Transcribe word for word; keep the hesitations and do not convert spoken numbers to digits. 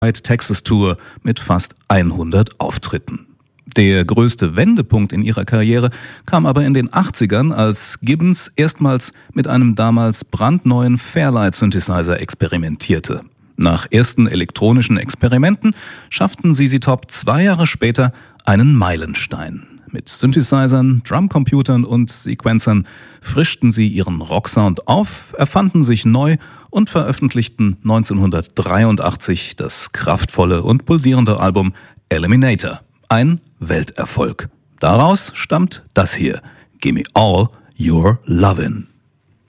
Texas Tour mit fast hundert Auftritten. Der größte Wendepunkt in ihrer Karriere kam aber in den achtzigern, als Gibbons erstmals mit einem damals brandneuen Fairlight-Synthesizer experimentierte. Nach ersten elektronischen Experimenten schafften sie sie Top zwei Jahre später einen Meilenstein. Mit Synthesizern, Drumcomputern und Sequenzern frischten sie ihren Rocksound auf, erfanden sich neu und veröffentlichten neunzehnhundertdreiundachtzig das kraftvolle und pulsierende Album Eliminator. Ein Welterfolg. Daraus stammt das hier: Gimme All Your Lovin'.